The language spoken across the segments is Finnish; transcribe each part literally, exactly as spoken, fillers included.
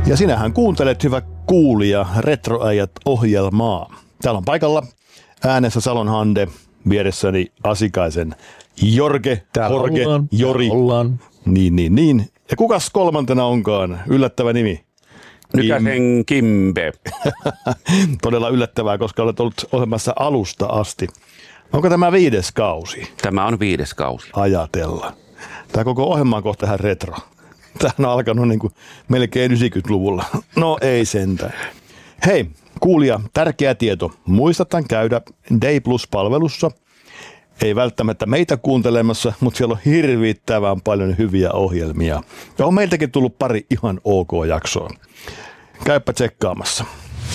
Ja sinähän kuuntelet, hyvä kuulija, Retroäijät-ohjelmaa. Täällä on paikalla äänessä Salon Hande, vieressäni Asikaisen Jorge, Täällä Jorge, ollaan. Jori. Täällä ollaan. Niin, niin, niin. Ja kukas kolmantena onkaan? Yllättävä nimi. Nykäsen Kimbe. Todella yllättävää, koska olet ollut ohjelmassa alusta asti. Onko tämä viides kausi? Tämä on viides kausi. Ajatella. Tämä koko ohjelma on kohta ihan retro. Tämä on alkanut niin kuin melkein yhdeksänkymmentäluvulla. No ei sentään. Hei, kuulija, tärkeä tieto. Muistathan käydä Day Plus-palvelussa. Ei välttämättä meitä kuuntelemassa, mutta siellä on hirvittävän paljon hyviä ohjelmia. Ja on meiltäkin tullut pari ihan ok jaksoa. Käypä tsekkaamassa.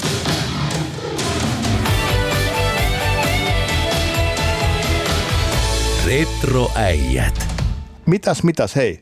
Retroäijät. Mitäs, mitäs, hei.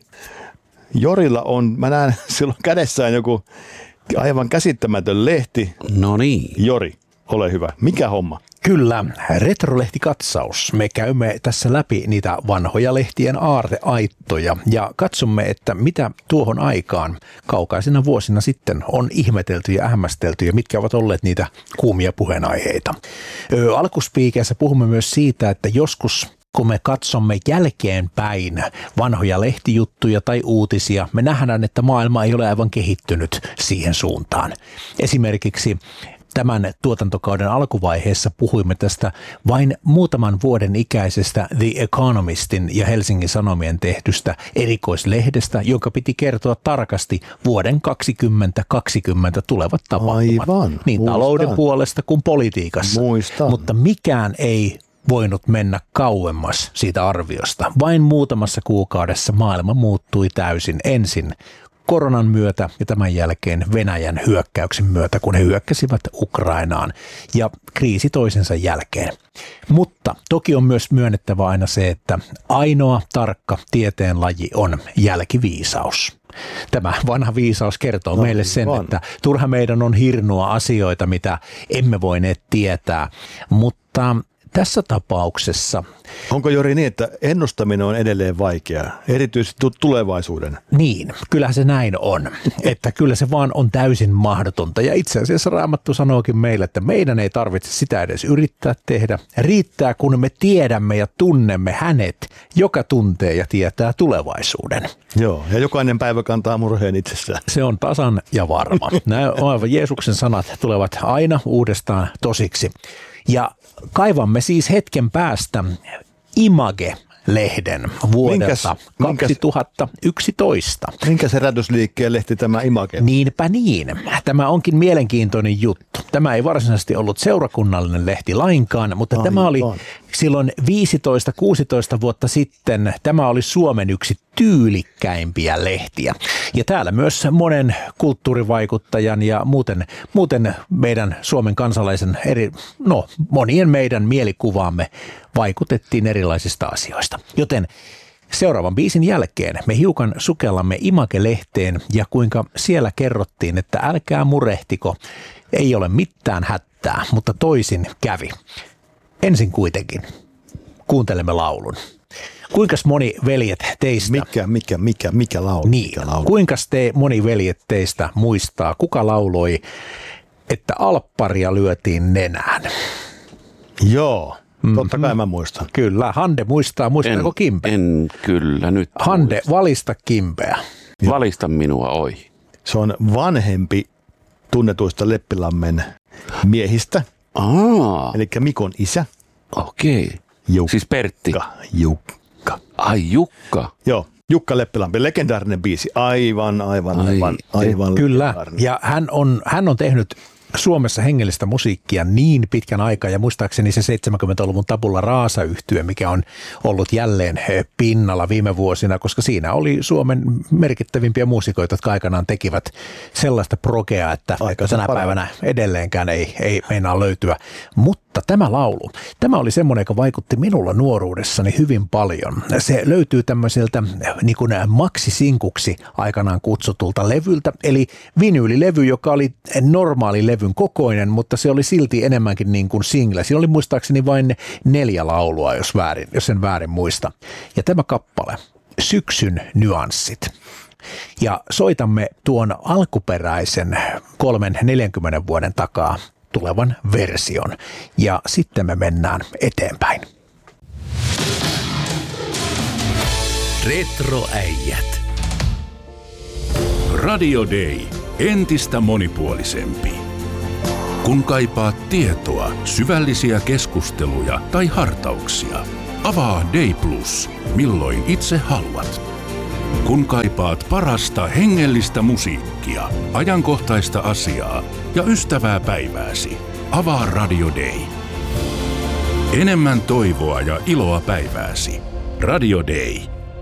Jorilla on, mä näen silloin kädessään joku aivan käsittämätön lehti. No niin. Jori, ole hyvä. Mikä homma? Kyllä, retrolehtikatsaus. Me käymme tässä läpi niitä vanhoja lehtien aarteaittoja ja katsomme, että mitä tuohon aikaan kaukaisina vuosina sitten on ihmetelty ja hämmästelty ja mitkä ovat olleet niitä kuumia puheenaiheita. Ö, alkuspiikeissä puhumme myös siitä, että joskus kun me katsomme jälkeenpäin vanhoja lehtijuttuja tai uutisia, me nähdään, että maailma ei ole aivan kehittynyt siihen suuntaan. Esimerkiksi tämän tuotantokauden alkuvaiheessa puhuimme tästä vain muutaman vuoden ikäisestä The Economistin ja Helsingin Sanomien tehdystä erikoislehdestä, joka piti kertoa tarkasti vuoden kaksituhattakaksikymmentä tulevat tapahtumat. Aivan, niin muistan. Talouden puolesta kuin politiikassa. Muistan. Mutta mikään ei voinut mennä kauemmas siitä arviosta. Vain muutamassa kuukaudessa maailma muuttui täysin ensin koronan myötä ja tämän jälkeen Venäjän hyökkäyksen myötä, kun he hyökkäsivät Ukrainaan ja kriisi toisensa jälkeen. Mutta toki on myös myönnettävä aina se, että ainoa tarkka tieteenlaji on jälkiviisaus. Tämä vanha viisaus kertoo no, meille sen, vaan. että turha meidän on hirnoa asioita, mitä emme voineet tietää, mutta tässä tapauksessa. Onko Jori niin, että ennustaminen on edelleen vaikeaa, erityisesti tulevaisuuden? Niin, kyllä se näin on, että kyllä se vaan on täysin mahdotonta ja itse asiassa Raamattu sanookin meille, että meidän ei tarvitse sitä edes yrittää tehdä. Riittää, kun me tiedämme ja tunnemme hänet, joka tuntee ja tietää tulevaisuuden. Joo, ja jokainen päivä kantaa murheen itsessään. Se on tasan ja varma. Nämä Jeesuksen sanat tulevat aina uudestaan tosiksi. Ja kaivamme siis hetken päästä Image-lehden vuodelta minkäs, kaksituhattayksitoista. Minkä se räjähdysliikkeen lehti tämä Image? Niinpä niin. Tämä onkin mielenkiintoinen juttu. Tämä ei varsinaisesti ollut seurakunnallinen lehti lainkaan, mutta Ai, tämä oli on. silloin viisitoista kuusitoista vuotta sitten. Tämä oli Suomen yksi tyylikkäimpiä lehtiä. Ja täällä myös monen kulttuurivaikuttajan ja muuten, muuten meidän Suomen kansalaisen eri, no monien meidän mielikuvaamme vaikutettiin erilaisista asioista. Joten seuraavan biisin jälkeen me hiukan sukellamme Image-lehteen ja kuinka siellä kerrottiin, että älkää murehtiko, ei ole mitään hätää, mutta toisin kävi. Ensin kuitenkin kuuntelemme laulun. Kuinkas moni veljet teistä... Mikä, mikä, mikä, mikä laulu? Niin, mikä laulu? Kuinkas te moni veljet teistä muistaa, kuka lauloi, että alpparia lyötiin nenään? Joo, totta kai mä muistan. Kyllä, Hande muistaa. Muistaako en, Kimpe? En kyllä nyt. Hande, muista. valista Kimpeä. Valista minua, oi. Se on vanhempi tunnetuista Leppilammen miehistä. Aa. Eli Mikon isä. Okei. Jukka. Siis Pertti. Jukka. Ai Jukka. Joo, Jukka Leppilampi, legendaarinen biisi. Aivan, aivan, Ai, aivan, aivan Kyllä, ja hän on, hän on tehnyt Suomessa hengellistä musiikkia niin pitkän aikaa, ja muistaakseni se seitsemänkymmentäluvun Tabula Rasa-yhtye, mikä on ollut jälleen pinnalla viime vuosina, koska siinä oli Suomen merkittävimpiä muusikoita, jotka aikanaan tekivät sellaista progea, että Aika tänä päivänä edelleenkään ei, ei meinaa löytyä. Mutta tämä laulu, tämä oli semmoinen, joka vaikutti minulla nuoruudessani hyvin paljon. Se löytyy tämmöiseltä niin kuin maksisinkuksi aikanaan kutsutulta levyltä, eli vinyylilevy, joka oli normaali levyn kokoinen, mutta se oli silti enemmänkin niin kuin single. Siinä oli muistaakseni vain neljä laulua, jos, väärin, jos en väärin muista. Ja tämä kappale, Syksyn nyanssit. Ja soitamme tuon alkuperäisen kolmen neljänkymmenen vuoden takaa tulevan version. Ja sitten me mennään eteenpäin. Retroäijät. Radio Day. Entistä monipuolisempi. Kun kaipaat tietoa, syvällisiä keskusteluja tai hartauksia, avaa Day Plus, milloin itse haluat. Kun kaipaat parasta hengellistä musiikkia, ajankohtaista asiaa ja ystävää päivääsi, avaa Radio Day. Enemmän toivoa ja iloa päivääsi. Radio Day.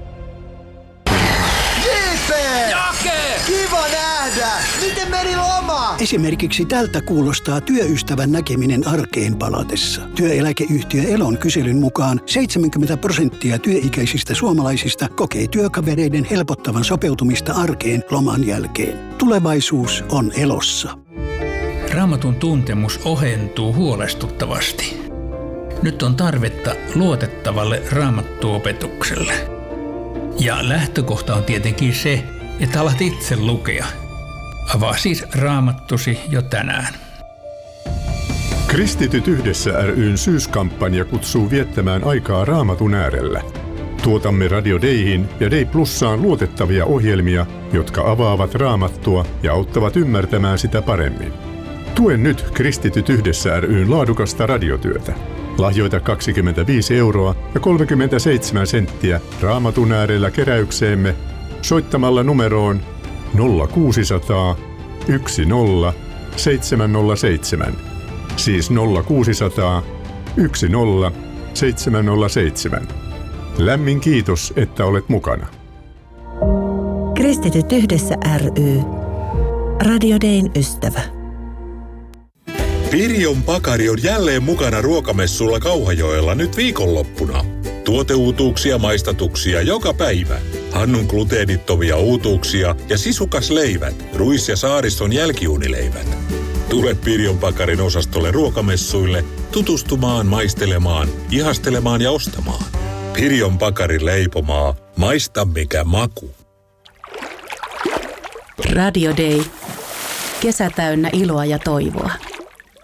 Kiva nähdä! Miten meni loma? Esimerkiksi tältä kuulostaa työystävän näkeminen arkeen palatessa. Työeläkeyhtiö Elon kyselyn mukaan seitsemänkymmentä prosenttia työikäisistä suomalaisista kokee työkavereiden helpottavan sopeutumista arkeen loman jälkeen. Tulevaisuus on Elossa. Raamatun tuntemus ohentuu huolestuttavasti. Nyt on tarvetta luotettavalle raamattuopetukselle. Ja lähtökohta on tietenkin se, että alat itse lukea. Avaa siis Raamattusi jo tänään. Kristityt yhdessä ry:n syyskampanja kutsuu viettämään aikaa Raamatun äärellä. Tuotamme Radio Dayhin ja Day Plussaan luotettavia ohjelmia, jotka avaavat Raamattua ja auttavat ymmärtämään sitä paremmin. Tue nyt Kristityt yhdessä ry:n laadukasta radiotyötä. Lahjoita kaksikymmentäviisi euroa ja kolmekymmentäseitsemän senttiä Raamatun äärellä keräykseemme soittamalla numeroon nolla kuusisataa yksi nolla seitsemän nolla seitsemän, siis nolla kuusisataa yksi nolla seitsemän nolla seitsemän. Lämmin kiitos, että olet mukana. Kristityt yhdessä ry. Radio Dayn ystävä. Pirjon Pakari on jälleen mukana ruokamessulla Kauhajoella nyt viikonloppuna. Tuoteuutuuksia, maistatuksia joka päivä. Hannun gluteenittomia uutuuksia ja sisukasleivät, ruis- ja saariston jälkiuunileivät. Tule Pirjon Pakarin osastolle ruokamessuille tutustumaan, maistelemaan, ihastelemaan ja ostamaan. Pirjon Pakarin leipomaa. Maista mikä maku. Radio Day. Kesä täynnä iloa ja toivoa.